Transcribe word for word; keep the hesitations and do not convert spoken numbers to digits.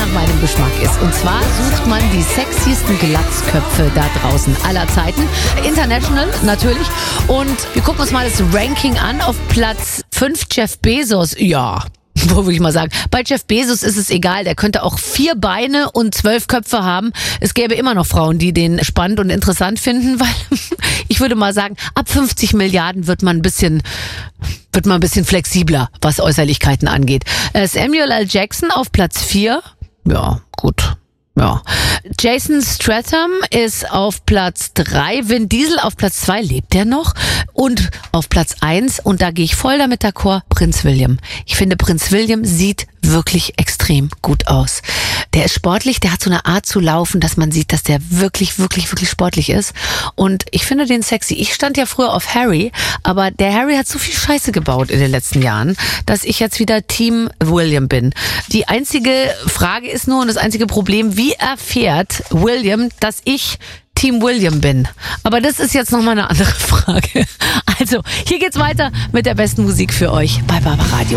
meinem Geschmack ist. Und zwar sucht man die sexiesten Glatzköpfe da draußen aller Zeiten. International natürlich. Und wir gucken uns mal das Ranking an. Auf Platz fünf Jeff Bezos. Ja, wo würde ich mal sagen, bei Jeff Bezos ist es egal, der könnte auch vier Beine und zwölf Köpfe haben. Es gäbe immer noch Frauen, die den spannend und interessant finden, weil ich würde mal sagen, ab fünfzig Milliarden wird man ein bisschen, wird man ein bisschen flexibler, was Äußerlichkeiten angeht. Samuel L. Jackson auf Platz vier. Ja, gut. Ja. Jason Statham ist auf Platz drei, Vin Diesel auf Platz zwei, lebt der noch? Und auf Platz eins, und da gehe ich voll damit d'accord, Prinz William. Ich finde, Prinz William sieht wirklich extrem gut aus. Der ist sportlich, der hat so eine Art zu laufen, dass man sieht, dass der wirklich, wirklich, wirklich sportlich ist. Und ich finde den sexy. Ich stand ja früher auf Harry, aber der Harry hat so viel Scheiße gebaut in den letzten Jahren, dass ich jetzt wieder Team William bin. Die einzige Frage ist nur und das einzige Problem, wie erfährt William, dass ich Team William bin? Aber das ist jetzt nochmal eine andere Frage. Also, hier geht's weiter mit der besten Musik für euch bei Barbaradio.